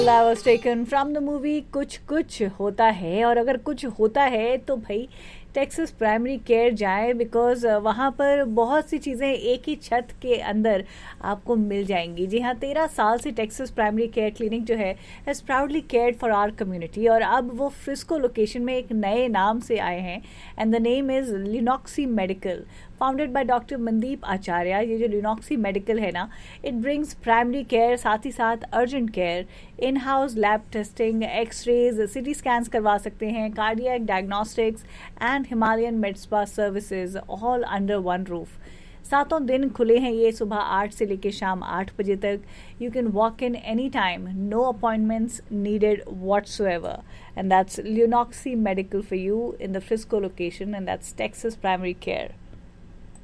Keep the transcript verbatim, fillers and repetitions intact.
That was taken from the movie कुछ कुछ होता है। और अगर कुछ होता है तो भाई टेक्सास प्राइमरी केयर जाएं, बिकॉज वहाँ पर बहुत सी चीज़ें एक ही छत के अंदर आपको मिल जाएंगी। जी हाँ, तेरह साल से टेक्सास प्राइमरी केयर क्लिनिक जो है has proudly cared for our community, और अब वो फ्रिस्को लोकेशन में एक नए नाम से आए हैं, and the name is लिनॉक्सी medical, founded by doctor Mandeep आचार्य। ये जो लिनॉक्सी मेडिकल है ना, इट ब्रिंग्स प्राइमरी केयर, साथ ही साथ urgent care, in house lab testing, X-rays, city scans करवा सकते हैं, cardiac diagnostics and Himalayan made spa services, all under one roof. सातों दिन खुले हैं ये, सुबह आठ से लेकर शाम आठ बजे तक। You can walk in any time, no appointments needed whatsoever, and that's Lunoxy Medical for you in the Frisco location, and that's Texas Primary Care.